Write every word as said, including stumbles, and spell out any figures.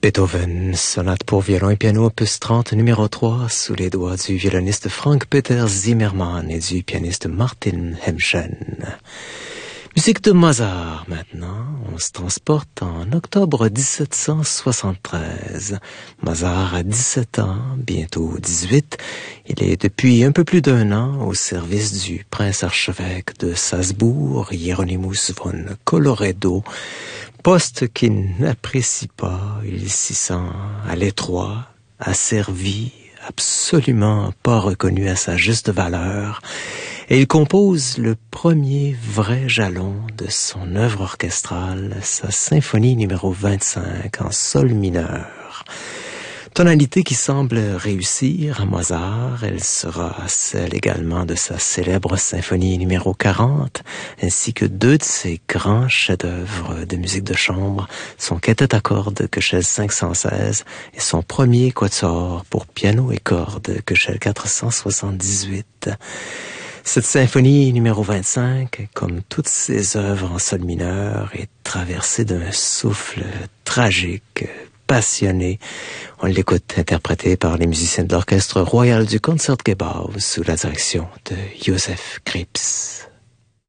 Beethoven, sonate pour violon et piano opus trente numéro trois, sous les doigts du violoniste Frank-Peter Zimmermann et du pianiste Martin Hemschen. Musique de Mozart maintenant, on se transporte en octobre dix-sept cent soixante-treize. Mozart a dix-sept ans, bientôt dix-huit. Il est depuis un peu plus d'un an au service du prince-archevêque de Salzbourg, Hieronymus von Colloredo, poste qu'il n'apprécie pas. Il s'y sent à l'étroit, asservi, absolument pas reconnu à sa juste valeur. Et il compose le premier vrai jalon de son œuvre orchestrale, sa symphonie numéro vingt-cinq en sol mineur. Tonalité qui semble réussir à Mozart, elle sera celle également de sa célèbre symphonie numéro quarante, ainsi que deux de ses grands chefs-d'œuvre de musique de chambre, son quintet à cordes Köchel cinq cent seize et son premier quatuor pour piano et cordes Köchel quatre cent soixante-dix-huit. Cette symphonie numéro vingt-cinq, comme toutes ses œuvres en sol mineur, est traversée d'un souffle tragique, passionné. On l'écoute interprété par les musiciens de l'Orchestre royal du Concertgebouw sous la direction de Joseph Krips.